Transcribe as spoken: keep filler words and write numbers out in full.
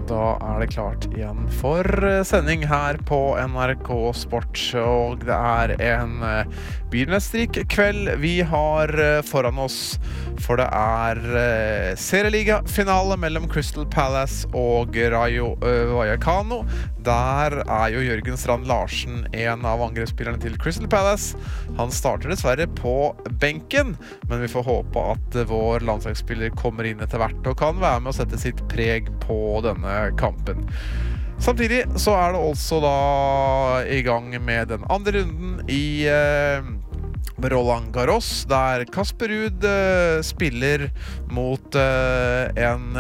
Da er det klart igjen for sending her på N R K Sport, og det er en begivenhetsrik kveld vi har foran oss, for det er serieliga-finale mellom Crystal Palace og Rayo Vallecano. Der er jo Jørgen Strand Larsen en av angrepsspillerne til Crystal Palace. Han starter dessverre på benken, men vi får håpe at vår landslagsspiller kommer inn etter hvert og kan være med å sette sitt preg på denne kampen. Samtidig så er det også da i gang med den andre runden i eh, Roland Garros, der Casper Ruud eh, spiller mot eh, en